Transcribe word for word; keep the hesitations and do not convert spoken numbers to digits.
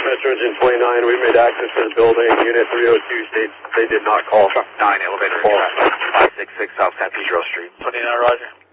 Metro Engine twenty-nine, we made access to the building. Unit three oh two states they did not call. nine, elevator, five six six South Cathedral Street. twenty-nine, roger.